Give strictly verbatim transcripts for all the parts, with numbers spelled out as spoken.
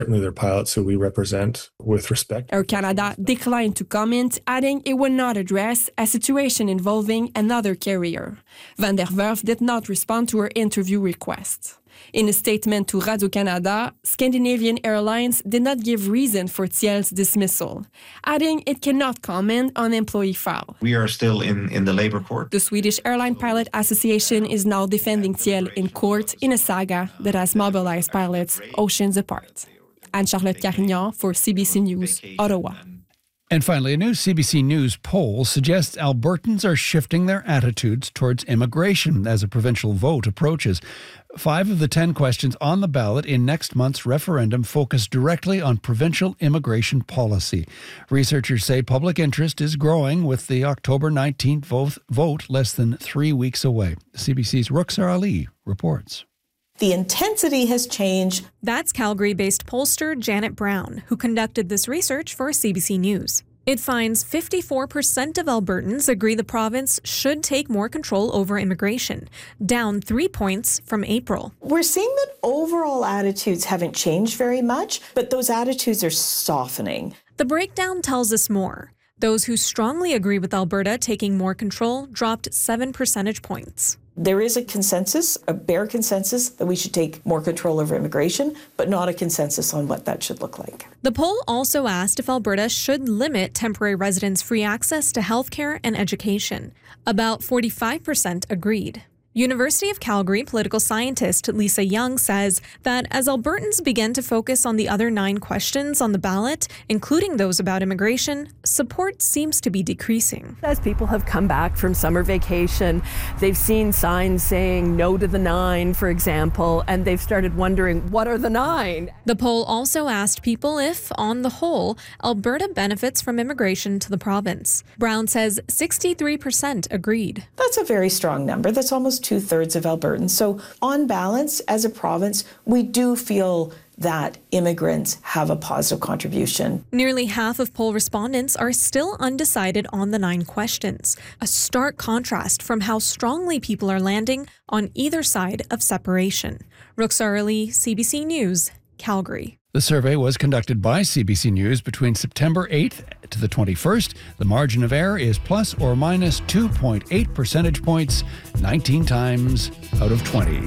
Certainly they're pilots who we represent with respect. Air Canada declined to comment, adding it would not address a situation involving another carrier. Van der Werf did not respond to her interview request. In a statement to Radio-Canada, Scandinavian Airlines did not give reason for Thiel's dismissal, adding it cannot comment on employee file. We are still in, in the labor court. The Swedish Airline Pilot Association is now defending Thiel in court in a saga that has mobilized pilots oceans apart. Anne-Charlotte Carignan for C B C News, Ottawa. And finally, a new C B C News poll suggests Albertans are shifting their attitudes towards immigration as a provincial vote approaches. Five of the ten questions on the ballot in next month's referendum focus directly on provincial immigration policy. Researchers say public interest is growing with the October nineteenth vote, vote less than three weeks away. C B C's Rukhsar Ali reports. The intensity has changed. That's Calgary-based pollster Janet Brown, who conducted this research for C B C News. It finds fifty-four percent of Albertans agree the province should take more control over immigration, down three points from April. We're seeing that overall attitudes haven't changed very much, but those attitudes are softening. The breakdown tells us more. Those who strongly agree with Alberta taking more control dropped seven percentage points. There is a consensus, a bare consensus, that we should take more control over immigration, but not a consensus on what that should look like. The poll also asked if Alberta should limit temporary residents' free access to healthcare and education. About forty-five percent agreed. University of Calgary political scientist Lisa Young says that as Albertans begin to focus on the other nine questions on the ballot, including those about immigration, support seems to be decreasing. As people have come back from summer vacation, they've seen signs saying no to the nine, for example, and they've started wondering, what are the nine? The poll also asked people if, on the whole, Alberta benefits from immigration to the province. Brown says sixty-three percent agreed. That's a very strong number. That's almost two-thirds of Albertans. So on balance, as a province, we do feel that immigrants have a positive contribution. Nearly half of poll respondents are still undecided on the nine questions, a stark contrast from how strongly people are landing on either side of separation. Rukhsar Ali, C B C News, Calgary. The survey was conducted by C B C News between September eighth to the twenty-first. The margin of error is plus or minus two point eight percentage points, nineteen times out of twenty.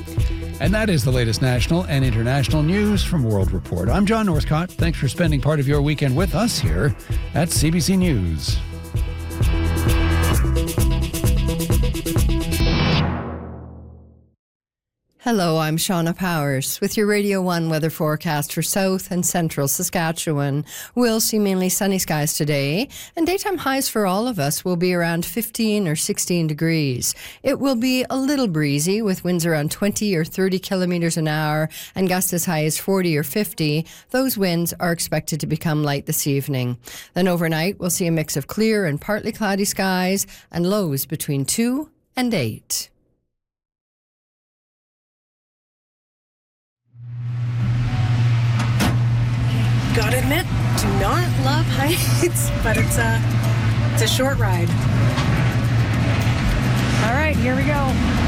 And that is the latest national and international news from World Report. I'm John Northcott. Thanks for spending part of your weekend with us here at C B C News. Hello, I'm Shauna Powers with your Radio one weather forecast for south and central Saskatchewan. We'll see mainly sunny skies today, and daytime highs for all of us will be around fifteen or sixteen degrees. It will be a little breezy with winds around twenty or thirty kilometers an hour and gusts as high as forty or fifty. Those winds are expected to become light this evening. Then overnight, we'll see a mix of clear and partly cloudy skies and lows between two and eight. Gotta admit, do not love heights, but it's a, it's a short ride. All right, here we go.